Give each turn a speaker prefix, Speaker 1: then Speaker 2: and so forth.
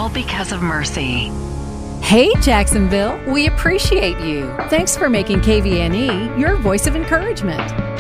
Speaker 1: all because of Mercy.
Speaker 2: Hey, Jacksonville, we appreciate you. Thanks for making KVNE your voice of encouragement.